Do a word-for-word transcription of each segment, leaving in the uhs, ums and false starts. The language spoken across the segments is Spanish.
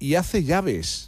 y hace llaves.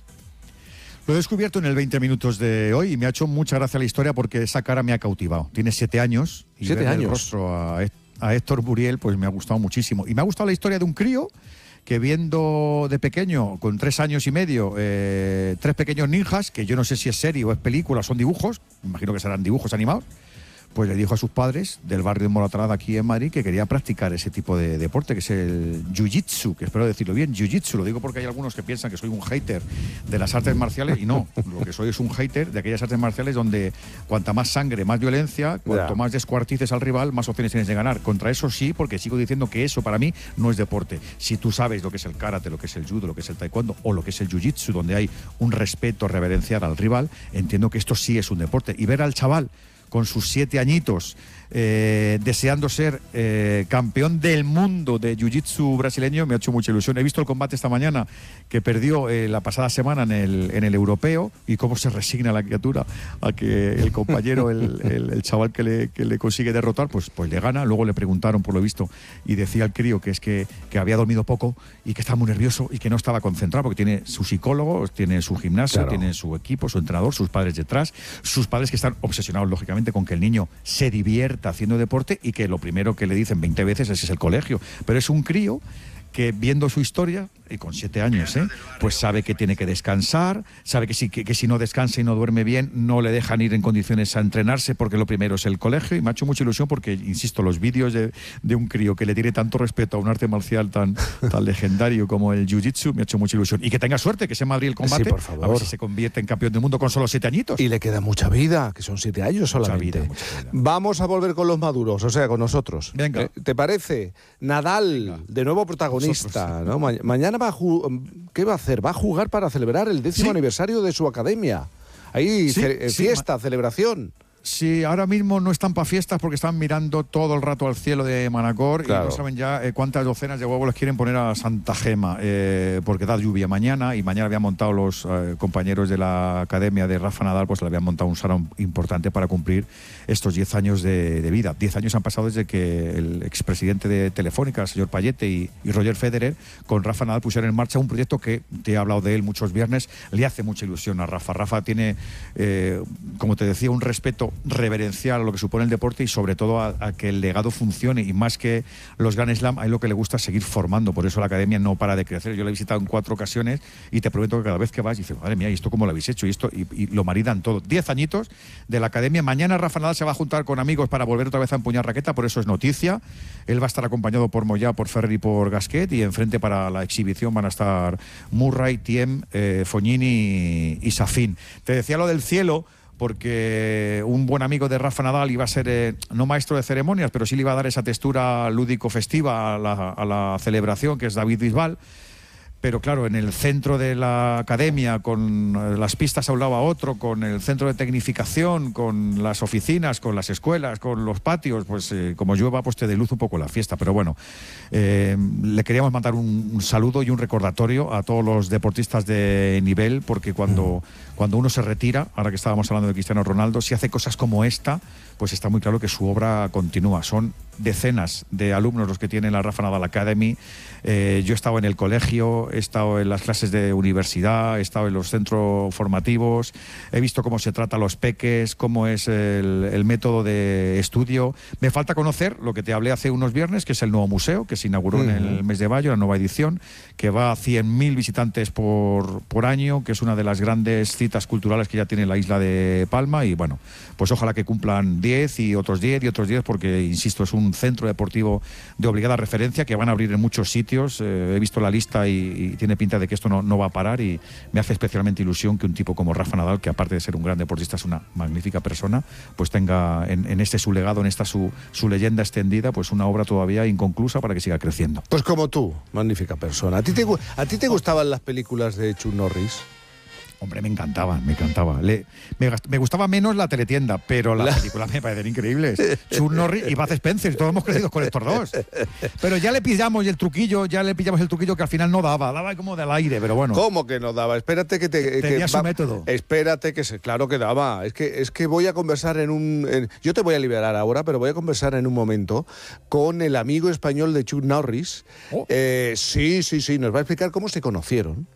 Lo he descubierto en el veinte minutos de hoy y me ha hecho mucha gracia la historia porque esa cara me ha cautivado. Tiene siete años y siete ver años. el rostro a, a Héctor Buriel pues me ha gustado muchísimo. Y me ha gustado la historia de un crío que viendo de pequeño, con tres años y medio, eh, tres pequeños ninjas, que yo no sé si es serie o es película, son dibujos, me imagino que serán dibujos animados, pues le dijo a sus padres del barrio de Moratalaz aquí en Madrid que quería practicar ese tipo de deporte, que es el jiu-jitsu, que espero decirlo bien, jiu-jitsu. Lo digo porque hay algunos que piensan que soy un hater de las artes marciales y no, lo que soy es un hater de aquellas artes marciales donde cuanta más sangre, más violencia, cuanto Ya. más descuartices al rival, más opciones tienes de ganar. Contra eso sí, porque sigo diciendo que eso para mí no es deporte. Si tú sabes lo que es el karate, lo que es el judo, lo que es el taekwondo o lo que es el jiu-jitsu, donde hay un respeto reverencial al rival, entiendo que esto sí es un deporte. Y ver al chaval con sus siete añitos, eh, deseando ser eh, campeón del mundo de jiu-jitsu brasileño, me ha hecho mucha ilusión. He visto el combate esta mañana que perdió eh, la pasada semana en el, en el europeo y cómo se resigna la criatura a que el compañero, el, el, el chaval que le, que le consigue derrotar, pues, pues le gana. Luego le preguntaron, por lo visto, y decía el crío que es que, que había dormido poco y que estaba muy nervioso y que no estaba concentrado porque tiene su psicólogo, tiene su gimnasio, Claro. tiene su equipo, su entrenador, sus padres detrás, sus padres que están obsesionados, lógicamente, con que el niño se divierta haciendo deporte y que lo primero que le dicen veinte veces es, es el colegio. Pero es un crío que viendo su historia, y con siete años, ¿eh? pues sabe que tiene que descansar, sabe que si, que, que si no descansa y no duerme bien, no le dejan ir en condiciones a entrenarse porque lo primero es el colegio. Y me ha hecho mucha ilusión porque, insisto, los vídeos de, de un crío que le tiene tanto respeto a un arte marcial tan, tan legendario como el jiu-jitsu, me ha hecho mucha ilusión. Y que tenga suerte, que sea en Madrid el combate, Sí, por favor. a ver si se convierte en campeón del mundo con solo siete añitos. Y le queda mucha vida, que son siete años solamente. vida, mucha vida. Vamos a volver con los maduros, o sea, con nosotros. Venga. ¿Eh? ¿Te parece? Nadal, Venga. de nuevo protagonista, Nosotros, sí. ¿no? Ma- mañana va a ju- ¿qué va a hacer? Va a jugar para celebrar el décimo Sí. aniversario de su academia. Ahí, Sí, ce- sí, fiesta, celebración. Sí, ahora mismo no están para fiestas porque están mirando todo el rato al cielo de Manacor Claro. y no saben ya eh, cuántas docenas de huevos les quieren poner a Santa Gema, eh, porque da lluvia mañana y mañana habían montado los eh, compañeros de la academia de Rafa Nadal, pues le habían montado un salón importante para cumplir estos diez años de, de vida. diez años han pasado desde que el expresidente de Telefónica, el señor Payete y, y Roger Federer, con Rafa Nadal pusieron en marcha un proyecto que te he hablado de él muchos viernes, le hace mucha ilusión a Rafa. Rafa tiene, eh, como te decía, un respeto reverencial a lo que supone el deporte y sobre todo a, a que el legado funcione, y más que los Grand Slam, a él lo que le gusta es seguir formando, por eso la academia no para de crecer. Yo la he visitado en cuatro ocasiones y te prometo que cada vez que vas dices, madre mía, ¿y esto cómo lo habéis hecho? Y esto y, y lo maridan todo. Diez añitos de la academia. Mañana Rafa Nadal se va a juntar con amigos para volver otra vez a empuñar raqueta, por eso es noticia. Él va a estar acompañado por Moyá, por Ferrer y por Gasquet, y enfrente para la exhibición van a estar Murray, Thiem, eh, Fognini y, y Safin. Te decía lo del cielo porque un buen amigo de Rafa Nadal iba a ser, eh, no maestro de ceremonias, pero sí le iba a dar esa textura lúdico-festiva a la, a la celebración, que es David Bisbal. Pero claro, en el centro de la academia, con las pistas a un lado a otro, con el centro de tecnificación, con las oficinas, con las escuelas, con los patios, pues eh, como llueva, pues te deluce un poco la fiesta. Pero bueno, eh, le queríamos mandar un, un saludo y un recordatorio a todos los deportistas de nivel, porque cuando, cuando uno se retira, ahora que estábamos hablando de Cristiano Ronaldo, si hace cosas como esta, pues está muy claro que su obra continúa. Son decenas de alumnos los que tiene la Rafa Nadal Academy. Eh, yo he estado en el colegio, he estado en las clases de universidad, he estado en los centros formativos, he visto cómo se trata a los peques, cómo es el, el método de estudio. Me falta conocer lo que te hablé hace unos viernes, que es el nuevo museo, que se inauguró uh-huh. en el mes de mayo, la nueva edición, que va a cien mil visitantes por, por año, que es una de las grandes citas culturales que ya tiene la isla de Palma, y bueno, pues ojalá que cumplan diez y otros diez y otros diez, porque, insisto, es un centro deportivo de obligada referencia que van a abrir en muchos sitios. Eh, he visto la lista y, y tiene pinta de que esto no, no va a parar, y me hace especialmente ilusión que un tipo como Rafa Nadal, que aparte de ser un gran deportista es una magnífica persona, pues tenga en, en este su legado, en esta su, su leyenda extendida, pues una obra todavía inconclusa para que siga creciendo. Pues como tú, magnífica persona. ¿A ti te, a ti te gustaban las películas de Chuck Norris? Hombre, me encantaban, me encantaba. Le, me, me gustaba menos la teletienda, pero las la... películas me parecen increíbles. Chuck Norris y Bud Spencer, todos hemos crecido con estos dos. Pero ya le pillamos el truquillo, ya le pillamos el truquillo que al final no daba, daba como del aire, pero bueno. ¿Cómo que no daba? Espérate que te... Tenía que, su va, método. Espérate que se, claro que daba. Es que, es que voy a conversar en un... En, yo te voy a liberar ahora, pero voy a conversar en un momento con el amigo español de Chuck Norris. Oh. Eh, sí, sí, sí, nos va a explicar cómo se conocieron.